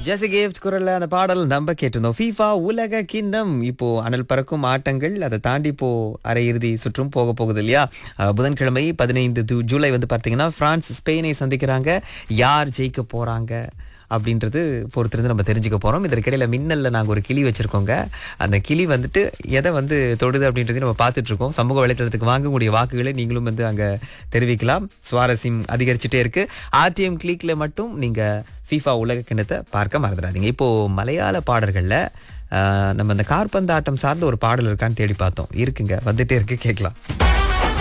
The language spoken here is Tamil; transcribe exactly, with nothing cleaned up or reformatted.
ஜெசி கிஃப்ட் குரல்ல அந்த பாடல் நம்ம கேட்டிருந்தோம். ஃபீஃபா உலக கிண்ணம் இப்போ அனல் பறக்கும் ஆட்டங்கள், அதை தாண்டி இப்போ அரையிறுதி சுற்றும் போக போகுது இல்லையா? அஹ், புதன்கிழமை பதினைந்து ஜூ- ஜூலை வந்து பார்த்தீங்கன்னா பிரான்ஸ் ஸ்பெயினை சந்திக்கிறாங்க. யார் ஜெயிக்க போறாங்க அப்படின்றது பொறுத்திருந்து நம்ம தெரிஞ்சுக்க போறோம். இதற்கிடையில மின்னல்ல நாங்க ஒரு கிளி வச்சிருக்கோங்க. அந்த கிளி வந்துட்டு எதை வந்து தொடுது அப்படின்றதையும் நம்ம பார்த்துட்டு இருக்கோம். சமூக வலைத்தளத்துக்கு வாங்கக்கூடிய வாக்குகளை நீங்களும் வந்து அங்க தெரிவிக்கலாம். சுவாரஸ்யம் அதிகரிச்சுட்டே இருக்கு. ஆர்டிஎம் கிளிக்ல மட்டும் நீங்க ஃபீஃபா உலக கிண்ணத்தை பார்க்க மறந்துடாதீங்க. இப்போ மலையாள பாடல்கள்ல ஆஹ், நம்ம இந்த காற்பந்தாட்டம் சார்ந்த ஒரு பாடல் இருக்கான்னு தேடி பார்த்தோம். இருக்குங்க, வந்துட்டே இருக்கு, கேட்கலாம்.